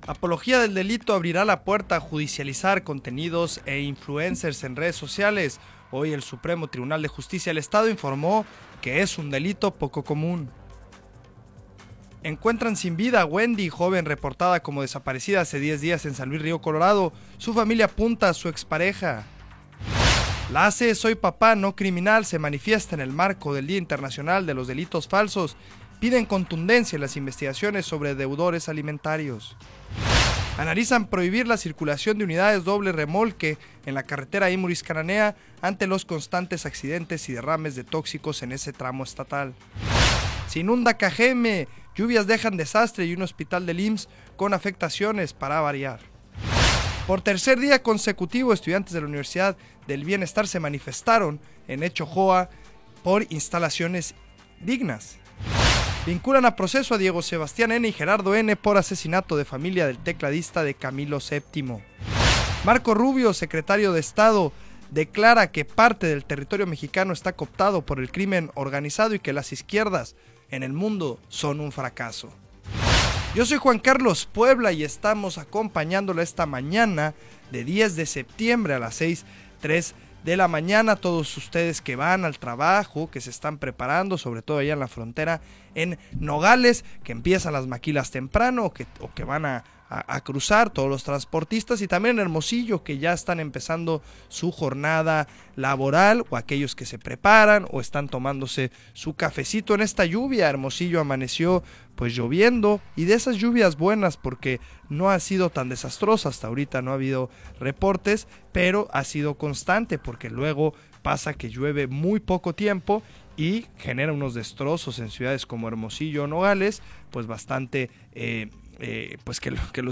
Apología del delito abrirá la puerta a judicializar contenidos e influencers en redes sociales. Hoy el Supremo Tribunal de Justicia del Estado informó que es un delito poco común. Encuentran sin vida a Wendy, joven reportada como desaparecida hace 10 días en San Luis Río Colorado. Su familia apunta a su expareja. La ACE Soy Papá No Criminal se manifiesta en el marco del Día Internacional de los Delitos Falsos. Piden contundencia en las investigaciones sobre deudores alimentarios. Analizan prohibir la circulación de unidades doble remolque en la carretera Imuris-Cananea ante los constantes accidentes y derrames de tóxicos en ese tramo estatal. Se inunda Cajeme, lluvias dejan desastre y un hospital del IMSS con afectaciones para variar. Por tercer día consecutivo, estudiantes de la Universidad del Bienestar se manifestaron en Echojoa por instalaciones dignas. Vinculan a proceso a Diego Sebastián N. y Gerardo N. por asesinato de familia del tecladista de Camilo VII. Marco Rubio, secretario de Estado, declara que parte del territorio mexicano está cooptado por el crimen organizado y que las izquierdas en el mundo son un fracaso. Yo soy Juan Carlos Puebla y estamos acompañándolo esta mañana de 10 de septiembre a las 6:03 de la mañana. Todos ustedes que van al trabajo, que se están preparando, sobre todo allá en la frontera, en Nogales, que empiezan las maquilas temprano o que van a cruzar, todos los transportistas, y también en Hermosillo, que ya están empezando su jornada laboral, o aquellos que se preparan o están tomándose su cafecito en esta lluvia. Hermosillo amaneció pues lloviendo, y de esas lluvias buenas, porque no ha sido tan desastrosa hasta ahorita, no ha habido reportes, pero ha sido constante, porque luego pasa que llueve muy poco tiempo y genera unos destrozos en ciudades como Hermosillo o Nogales, pues bastante pues que los